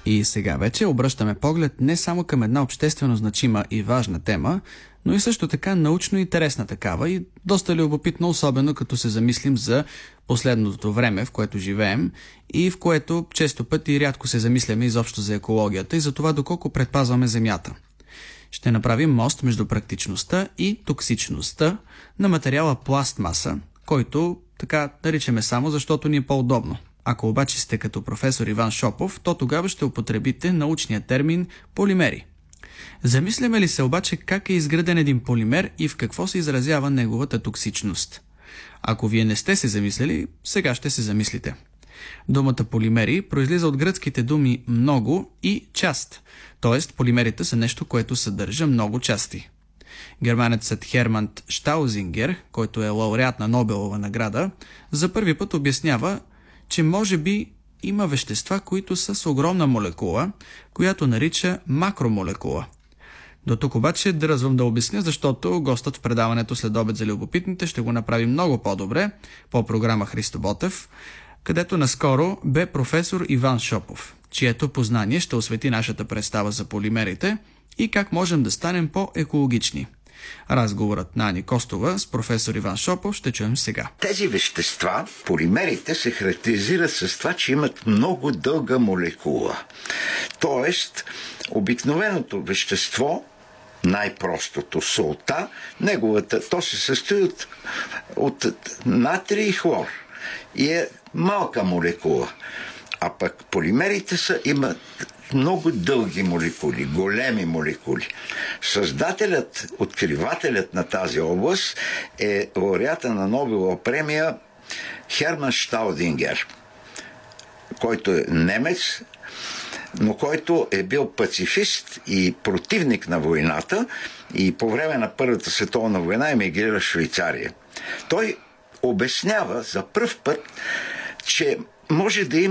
И сега вече обръщаме поглед не само към една обществено значима и важна тема, но и също така научно интересна такава и доста любопитно, особено като се замислим за последното време, в което живеем и в което често пъти рядко се замисляме изобщо за екологията и за това доколко предпазваме Земята. Ще направим мост между практичността и токсичността на материала пластмаса, който така наричаме само защото ни е по-удобно. Ако обаче сте като професор Иван Шопов, то тогава ще употребите научния термин полимери. Замисляме ли се обаче как е изграден един полимер и в какво се изразява неговата токсичност? Ако вие не сте се замислили, сега ще се замислите. Думата полимери произлиза от гръцките думи много и част, т.е. полимерите са нещо, което съдържа много части. Германецът Хермант Штаузингер, който е лауреат на Нобелова награда, за първи път обяснява, че може би има вещества, които са с огромна молекула, която нарича макромолекула. До тук обаче дръзвам да обясня, защото гостът в предаването след обед за любопитните ще го направи много по-добре по програма Христо Ботев, където наскоро бе професор Иван Шопов, чието познание ще освети нашата представа за полимерите и как можем да станем по-екологични. Разговорът на Ани Костова с професор Иван Шопов ще чуем сега. Тези вещества, полимерите, се характеризират с това, че имат много дълга молекула. Тоест, обикновеното вещество, най-простото солта, то се състои от натрий и хлор и е малка молекула. А пък полимерите имат много дълги молекули, големи молекули. Създателят, откривателят на тази област е лауреата на Нобелова премия Херман Штаудингер, който е немец, но който е бил пацифист и противник на войната и по време на Първата световна война емигрира в Швейцария. Той обяснява за пръв път, че може да има